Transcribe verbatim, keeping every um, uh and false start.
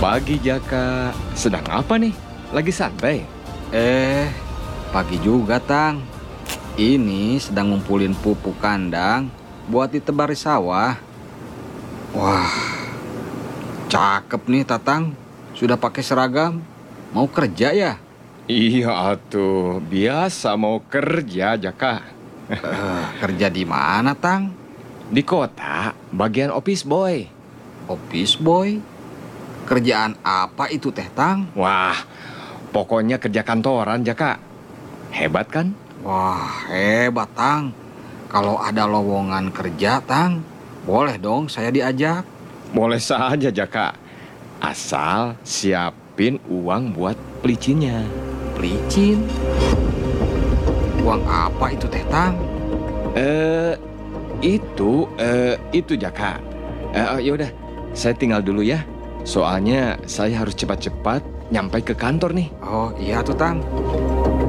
Pagi Jaka, sedang apa nih? Lagi santai? Eh, pagi juga, Tang. Ini sedang ngumpulin pupuk kandang buat ditebar di sawah. Wah, cakep nih Tatang. Sudah pakai seragam. Mau kerja ya? Iya tuh, biasa mau kerja Jaka. Eh, kerja di mana, Tang? Di kota, bagian office boy. Office boy? Kerjaan apa itu teh, Tang? Wah, pokoknya kerja kantoran Jaka. Hebat kan? Wah, hebat, Tang. Kalau ada lowongan kerja, Tang, boleh dong saya diajak. Boleh saja Jaka. Asal siapin uang buat pelicinnya. Pelicin? Uang apa itu teh, Tang? Eh, itu, eh, itu Jaka. Eh, yaudah, saya tinggal dulu ya. Soalnya saya harus cepat-cepat nyampe ke kantor nih. Oh iya tuh, Tang.